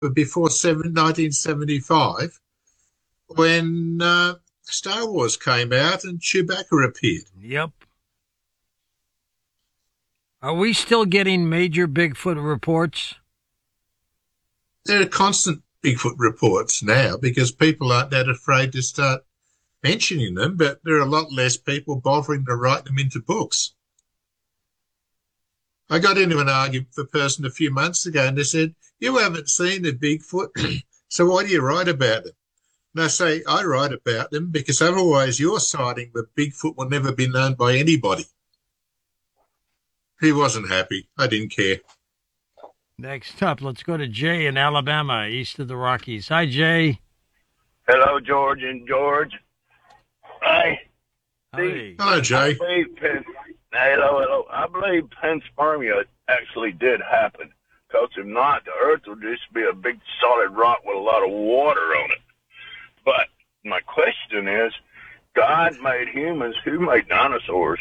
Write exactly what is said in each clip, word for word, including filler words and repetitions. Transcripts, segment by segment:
but before nineteen seventy-five, when uh, Star Wars came out and Chewbacca appeared. Yep. Are we still getting major Bigfoot reports? There are constant Bigfoot reports now because people aren't that afraid to start mentioning them, but there are a lot less people bothering to write them into books. I got into an argument with a person a few months ago and they said, you haven't seen a Bigfoot, so why do you write about them? And I say, I write about them because otherwise your sighting of Bigfoot will never be known by anybody. He wasn't happy. I didn't care. Next up, let's go to Jay in Alabama, east of the Rockies. Hi, Jay. Hello, George and George. Hi. Hi. Hello, Jay. I believe pen, hello, hello. I believe panspermia actually did happen. Because if not, the Earth would just be a big solid rock with a lot of water on it. But my question is, God made humans. Who made dinosaurs?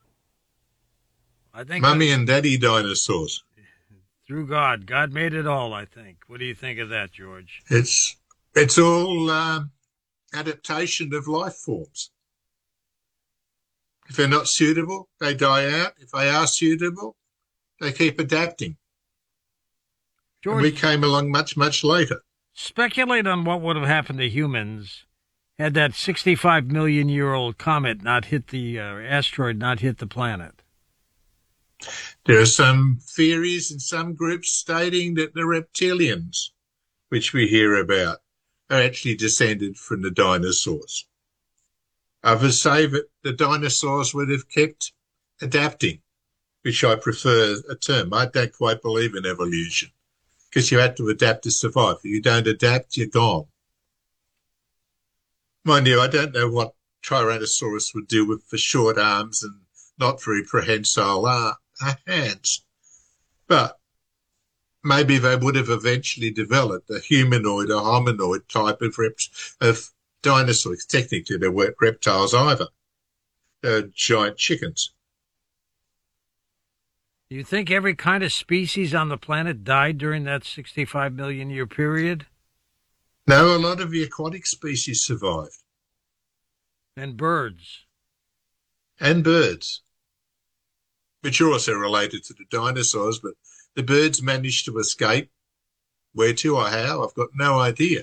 I think Mummy and Daddy dinosaurs. Through God. God made it all, I think. What do you think of that, George? It's it's all um, adaptation of life forms. If they're not suitable, they die out. If they are suitable, they keep adapting. George, and we came along much, much later. Speculate on what would have happened to humans had that sixty-five million year old comet not hit the uh, asteroid, not hit the planet. There are some theories in some groups stating that the reptilians, which we hear about, are actually descended from the dinosaurs. Others say that the dinosaurs would have kept adapting, which I prefer a term. I don't quite believe in evolution because you had to adapt to survive. If you don't adapt, you're gone. Mind you, I don't know what Tyrannosaurus would do with the short arms and not very prehensile uh, hands. But maybe they would have eventually developed a humanoid or hominoid type of, rept- of dinosaurs. Technically, they weren't reptiles either. They're giant chickens. Do you think every kind of species on the planet died during that sixty-five million year period? No, a lot of the aquatic species survived. And birds? And birds, which are also related to the dinosaurs, but the birds managed to escape. Where to or how, I've got no idea.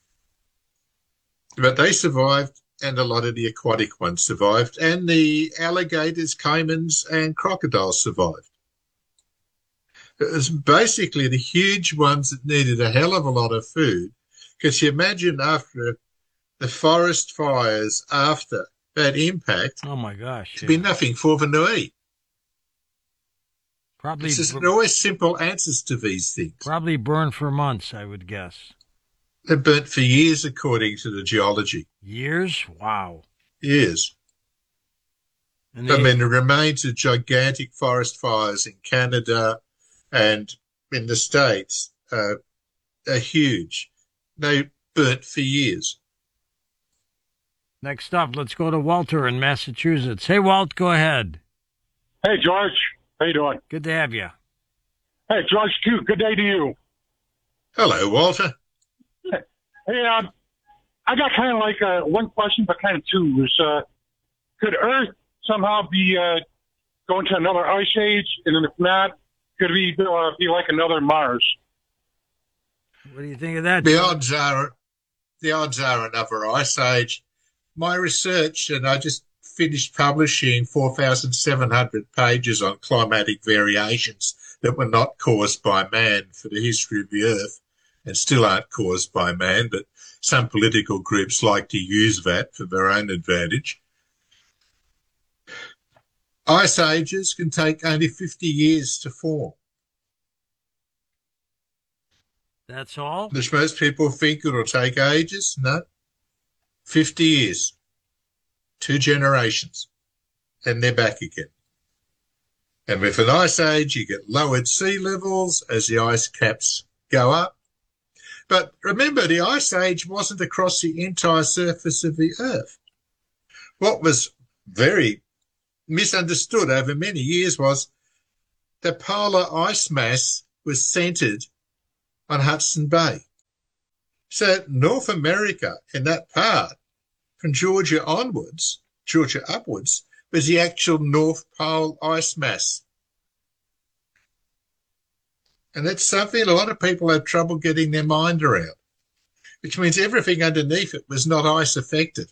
But they survived, and a lot of the aquatic ones survived, and the alligators, caimans, and crocodiles survived. It was basically the huge ones that needed a hell of a lot of food, because you imagine after the forest fires, after that impact, oh my gosh, there'd yeah. be nothing for them to eat. Probably There's always simple answers to these things. Probably burned for months, I would guess. They burnt for years, according to the geology. Years? Wow. Years. And I mean, the remains of gigantic forest fires in Canada and in the States uh, are huge. They burnt for years. Next up, let's go to Walter in Massachusetts. Hey, Walt, go ahead. Hey, George. How you doing? Good to have you. Hey, George, too. Good day to you. Hello, Walter. Hey, uh, I got kind of like uh, one question, but kind of two. Is, uh, could Earth somehow be uh, going to another ice age? And then if not, could we uh, be like another Mars? What do you think of that? The odds are, the odds are another ice age. My research, and I just finished publishing four thousand seven hundred pages on climatic variations that were not caused by man for the history of the Earth, and still aren't caused by man, but some political groups like to use that for their own advantage. Ice ages can take only fifty years to form. That's all? Which most people think it'll take ages. No. fifty years. Two generations. And they're back again. And with an ice age, you get lowered sea levels as the ice caps go up. But remember, the ice age wasn't across the entire surface of the Earth. What was very misunderstood over many years was the polar ice mass was centred on Hudson Bay. So North America, in that part, from Georgia onwards, Georgia upwards, was the actual North Pole ice mass. And that's something a lot of people have trouble getting their mind around, which means everything underneath it was not ice affected.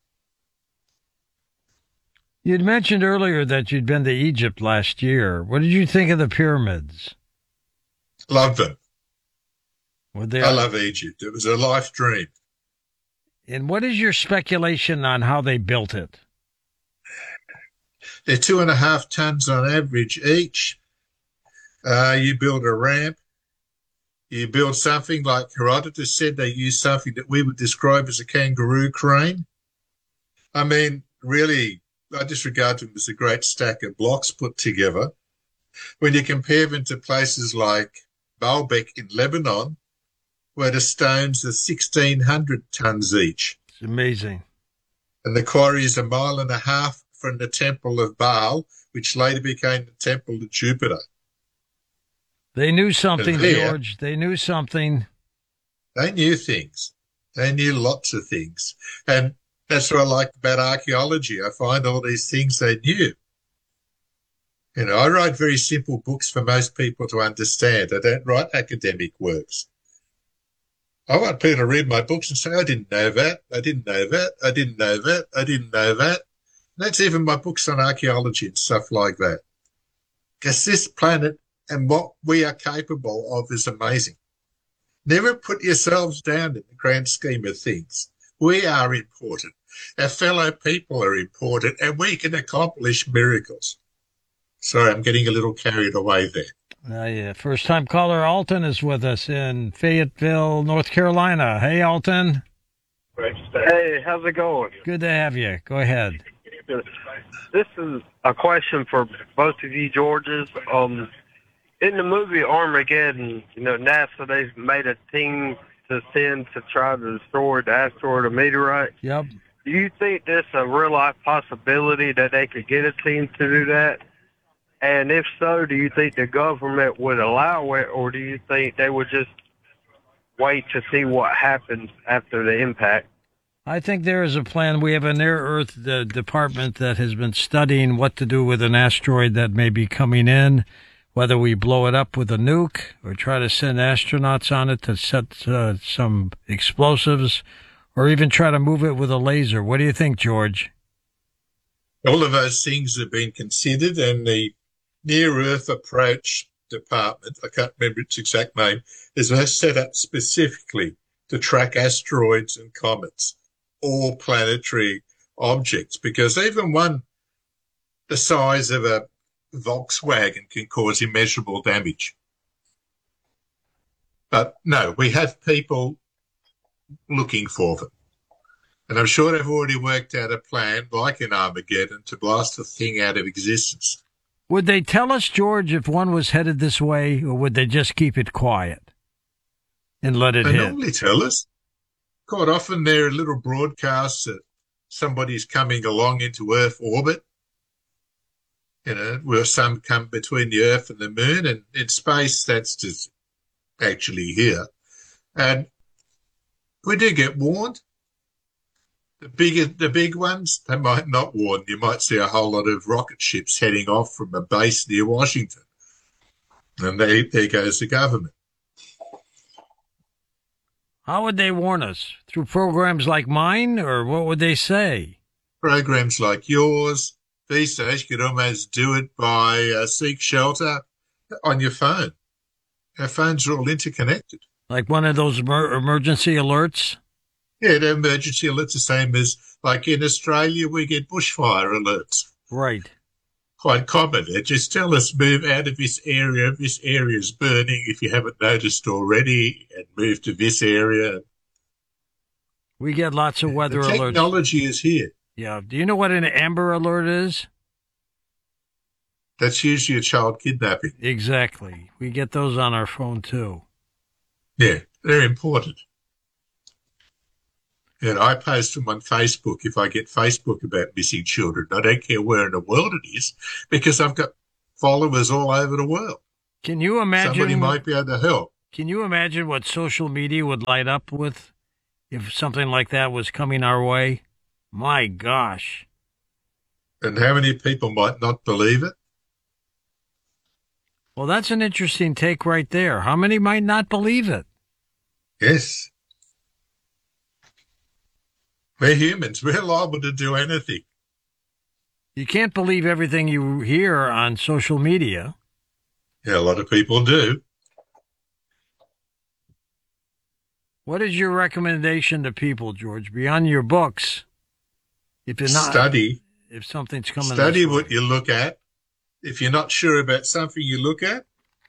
You'd mentioned earlier that you'd been to Egypt last year. What did you think of the pyramids? Love them. Were they I love Egypt. It was a life dream. And what is your speculation on how they built it? They're two and a half tons on average each. Uh, you build a ramp. You build something like Herodotus said they used something that we would describe as a kangaroo crane. I mean, really, I just regard them as a great stack of blocks put together. When you compare them to places like Baalbek in Lebanon, where the stones are sixteen hundred tons each. It's amazing. And the quarry is a mile and a half from the Temple of Baal, which later became the Temple of Jupiter. They knew something, there, George. They knew something. They knew things. They knew lots of things. And that's what I like about archaeology. I find all these things they knew. You know, I write very simple books for most people to understand. I don't write academic works. I want people to read my books and say, I didn't know that, I didn't know that, I didn't know that, I didn't know that. And that's even my books on archaeology and stuff like that. Because this planet and what we are capable of is amazing. Never put yourselves down in the grand scheme of things. We are important. Our fellow people are important, and we can accomplish miracles. Sorry, I'm getting a little carried away there. Uh, yeah. First-time caller Alton is with us in Fayetteville, North Carolina. Hey, Alton. Hey, how's it going? Good to have you. Go ahead. This is a question for both of you, Georges. Um, in the movie Armageddon, you know, NASA, they've made a team to send to try to destroy the asteroid or meteorite. Yep. Do you think there's a real-life possibility that they could get a team to do that? And if so, do you think the government would allow it, or do you think they would just wait to see what happens after the impact? I think there is a plan. We have a near-Earth uh, department that has been studying what to do with an asteroid that may be coming in, whether we blow it up with a nuke or try to send astronauts on it to set uh, some explosives, or even try to move it with a laser. What do you think, George? All of those things have been considered, and the Near-Earth Approach Department, I can't remember its exact name, is set up specifically to track asteroids and comets, all planetary objects, because even one the size of a Volkswagen can cause immeasurable damage. But no, we have people looking for them. And I'm sure they've already worked out a plan, like in Armageddon, to blast the thing out of existence. Would they tell us, George, if one was headed this way, or would they just keep it quiet and let it they hit? They normally tell us. Quite often there are little broadcasts that somebody's coming along into Earth orbit, you know, where some come between the Earth and the Moon, and in space that's just actually here. And we do get warned. The big, the big ones, they might not warn. You might see a whole lot of rocket ships heading off from a base near Washington. And they, there goes the government. How would they warn us? Through programs like mine, or what would they say? Programs like yours. These days, you could almost do it by uh, Seek Shelter on your phone. Our phones are all interconnected. Like one of those emer- emergency alerts? Yeah, the emergency alerts the same as, like in Australia, we get bushfire alerts. Right. Quite common. They just tell us, move out of this area. This area is burning, if you haven't noticed already, and move to this area. We get lots of weather the alerts. Technology is here. Yeah. Do you know what an Amber Alert is? That's usually a child kidnapping. Exactly. We get those on our phone, too. Yeah, they're important. And I post them on Facebook if I get Facebook about missing children. I don't care where in the world it is, because I've got followers all over the world. Can you imagine? Somebody might be able to help. Can you imagine what social media would light up with if something like that was coming our way? My gosh. And how many people might not believe it? Well, that's an interesting take right there. How many might not believe it? Yes. We're humans. We're liable to do anything. You can't believe everything you hear on social media. Yeah, a lot of people do. What is your recommendation to people, George, beyond your books? If you're not, Study. If something's coming, Study this way. what you look at. If you're not sure about something you look at,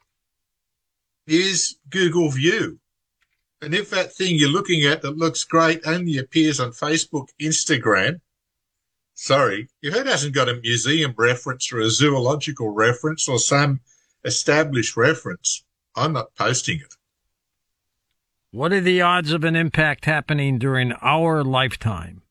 use Google View. And if that thing you're looking at that looks great only appears on Facebook, Instagram, sorry, if it hasn't got a museum reference or a zoological reference or some established reference, I'm not posting it. What are the odds of an impact happening during our lifetime?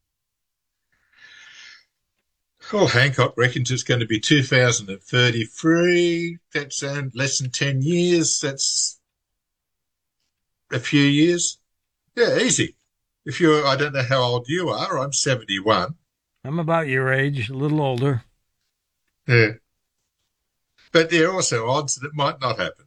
Well, Hancock reckons it's going to be two thousand thirty-three. That's um, less than ten years. That's a few years. Yeah, easy. If you're, I don't know how old you are. I'm seventy-one. I'm about your age, a little older. Yeah. But there are also odds that it might not happen.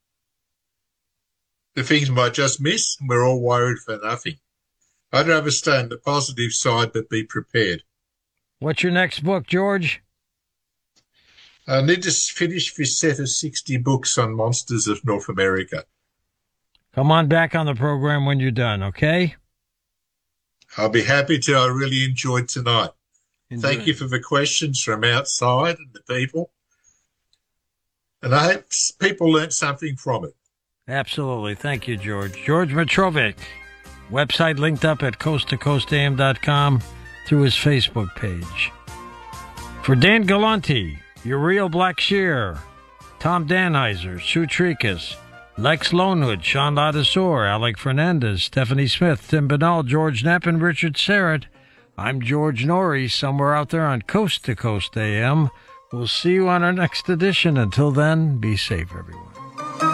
The things might just miss, and we're all worried for nothing. I'd rather stay on the positive side, but be prepared. What's your next book, George? I need to finish this set of sixty books on monsters of North America. Come on back on the program when you're done, okay? I'll be happy to. I really enjoyed tonight. Enjoy. Thank you for the questions from outside and the people. And I hope people learnt something from it. Absolutely. Thank you, George. George Mitrovic. Website linked up at coast to coast a m dot com through his Facebook page. For Dan Galante, Uriel Blackshear, Tom Danheiser, Sue Tricas, Lex Lonewood, Sean Ladasor, Alec Fernandez, Stephanie Smith, Tim Banal, George Knapp, and Richard Serrett, I'm George Norrie, somewhere out there on Coast to Coast A M. We'll see you on our next edition. Until then, be safe, everyone.